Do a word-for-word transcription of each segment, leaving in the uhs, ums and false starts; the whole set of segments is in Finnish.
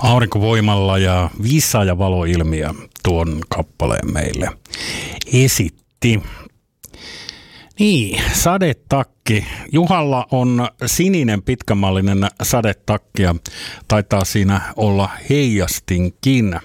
aurinkovoimalla ja visa- ja valoilmiö tuon kappaleen meille esitti. Niin, sadetakki. Juhalla on sininen pitkämallinen sadetakki ja taitaa siinä olla heijastinkin.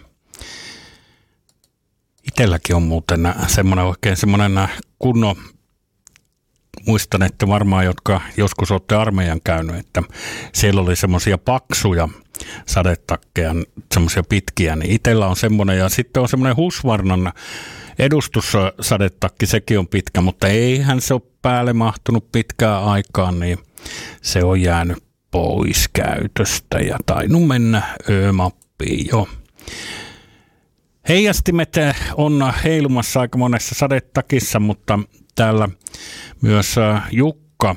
Itselläkin on muuten semmoinen oikein semmoinen kunnon, muistan, että varmaan jotka joskus olette armeijan käynyt, että siellä oli semmoisia paksuja sadetakkeja, semmoisia pitkiä, niin itsellä on semmoinen ja sitten on semmoinen Husqvarnan edustussadetakki, sekin on pitkä, mutta eihän se ole päälle mahtunut pitkään aikaan, niin se on jäänyt pois käytöstä ja tainnut mennä ö-mappiin jo. Heijastimet on heilumassa aika monessa sadetakissa, mutta täällä myös Jukka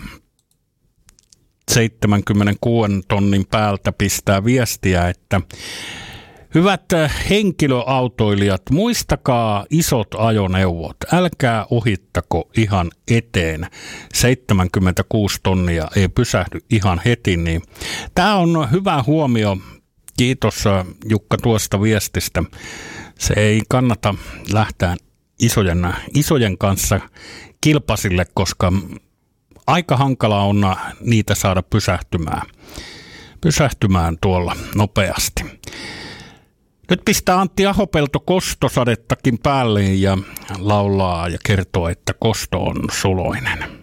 seitsemänkymmentäkuusi tonnin päältä pistää viestiä, että hyvät henkilöautoilijat, muistakaa isot ajoneuvot, älkää ohittako ihan eteen. seitsemänkymmentäkuusi tonnia ei pysähdy ihan heti, niin tämä on hyvä huomio. Kiitos Jukka tuosta viestistä. Se ei kannata lähteä isojen, isojen kanssa kilpasille, koska aika hankala on niitä saada pysähtymään, pysähtymään tuolla nopeasti. Nyt pistää Antti Ahopelto kostosadettakin päälle ja laulaa ja kertoo, että kosto on suloinen.